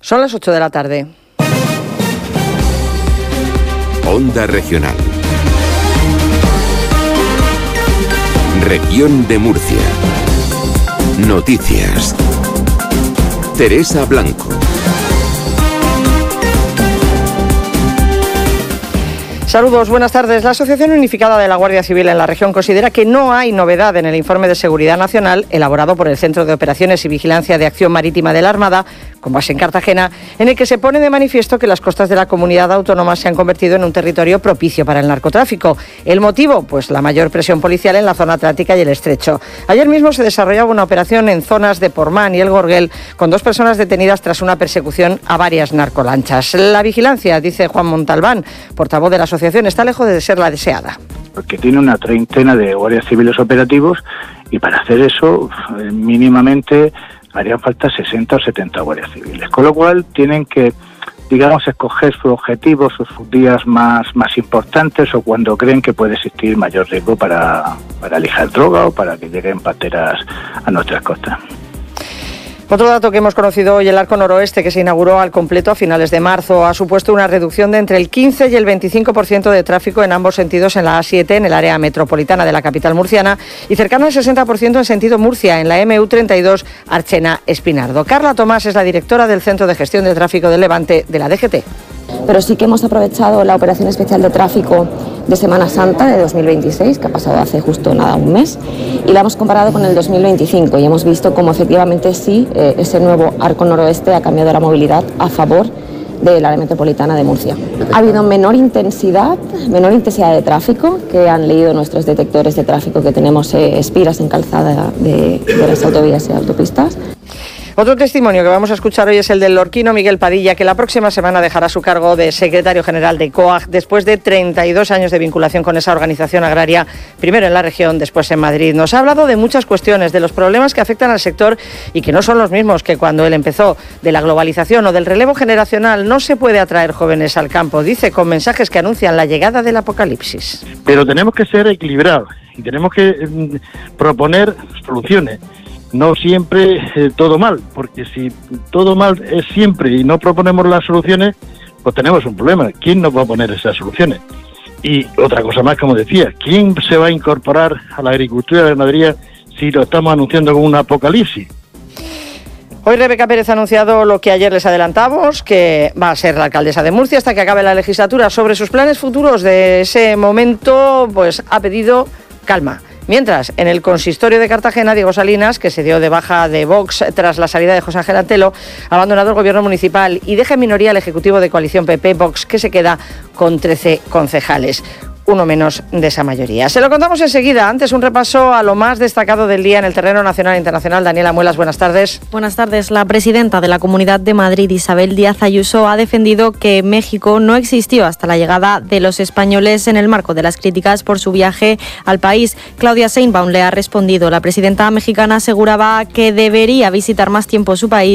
Son las 8 de la tarde. Onda Regional. Región de Murcia. Noticias. Teresa Blanco. Saludos, buenas tardes. La Asociación Unificada de la Guardia Civil en la región considera que no hay novedad en el informe de seguridad nacional elaborado por el Centro de Operaciones y Vigilancia de Acción Marítima de la Armada, con base en Cartagena, en el que se pone de manifiesto que las costas de la comunidad autónoma se han convertido en un territorio propicio para el narcotráfico. ¿El motivo? Pues la mayor presión policial en la zona atlántica y el estrecho. Ayer mismo se desarrollaba una operación en zonas de Portmán y El Gorguel, con 2 personas detenidas tras una persecución a varias narcolanchas. La vigilancia, dice Juan Montalbán, portavoz de la asociación, está lejos de ser la deseada. Porque tiene una treintena de guardias civiles operativos y para hacer eso mínimamente harían falta 60 o 70 guardias civiles. Con lo cual tienen que, digamos, escoger sus objetivos, sus días más importantes o cuando creen que puede existir mayor riesgo para lijar droga o para que lleguen pateras a nuestras costas. Otro dato que hemos conocido hoy, el arco noroeste que se inauguró al completo a finales de marzo ha supuesto una reducción de entre el 15 y el 25% de tráfico en ambos sentidos en la A7, en el área metropolitana de la capital murciana, y cercano al 60% en sentido Murcia, en la MU32 Archena-Espinardo. Carla Tomás es la directora del Centro de Gestión de Tráfico del Levante de la DGT. Pero sí que hemos aprovechado la operación especial de tráfico de Semana Santa de 2026, que ha pasado hace justo un mes, y la hemos comparado con el 2025 y hemos visto cómo efectivamente sí, ese nuevo arco noroeste ha cambiado la movilidad a favor del área metropolitana de Murcia. Ha habido menor intensidad de tráfico, que han leído nuestros detectores de tráfico que tenemos espiras en calzada de las autovías y autopistas. Otro testimonio que vamos a escuchar hoy es el del lorquino Miguel Padilla, que la próxima semana dejará su cargo de secretario general de COAG después de 32 años de vinculación con esa organización agraria, primero en la región, después en Madrid. Nos ha hablado de muchas cuestiones, de los problemas que afectan al sector y que no son los mismos que cuando él empezó, de la globalización o del relevo generacional. No se puede atraer jóvenes al campo, dice, con mensajes que anuncian la llegada del apocalipsis. Pero tenemos que ser equilibrados y tenemos que proponer soluciones. No siempre todo mal, porque si todo mal es siempre y no proponemos las soluciones, pues tenemos un problema. ¿Quién nos va a poner esas soluciones? Y otra cosa más, como decía, ¿quién se va a incorporar a la agricultura y a la ganadería si lo estamos anunciando como un apocalipsis? Hoy Rebeca Pérez ha anunciado lo que ayer les adelantamos, que va a ser la alcaldesa de Murcia hasta que acabe la legislatura. Sobre sus planes futuros de ese momento, pues ha pedido calma. Mientras, en el consistorio de Cartagena, Diego Salinas, que se dio de baja de Vox tras la salida de José Ángel Antelo, ha abandonado el gobierno municipal y deja en minoría al ejecutivo de coalición PP-Vox, que se queda con 13 concejales. Uno menos de esa mayoría. Se lo contamos enseguida. Antes, un repaso a lo más destacado del día en el terreno nacional e internacional. Daniela Muelas, buenas tardes. Buenas tardes. La presidenta de la Comunidad de Madrid, Isabel Díaz Ayuso, ha defendido que México no existió hasta la llegada de los españoles en el marco de las críticas por su viaje al país. Claudia Sheinbaum le ha respondido. La presidenta mexicana aseguraba que debería visitar más tiempo su país